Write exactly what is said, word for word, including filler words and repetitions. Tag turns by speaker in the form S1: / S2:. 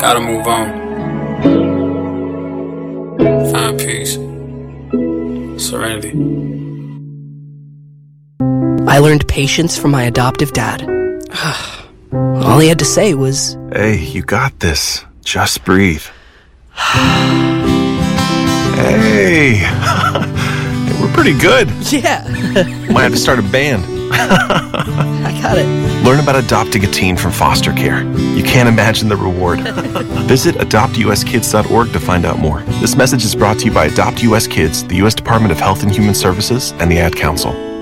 S1: Gotta move on. Find peace. Serenity.
S2: I learned patience from my adoptive dad. All he had to say was,
S3: "Hey, you got this. Just breathe." Hey, we're pretty good.
S2: yeah,
S3: Might have to start a band.
S2: I got it.
S3: Learn about adopting a teen from foster care. You can't imagine the reward. Visit adopt u s kids dot org to find out more. This message is brought to you by Adopt U S Kids, the U S Department of Health and Human Services, and the Ad Council.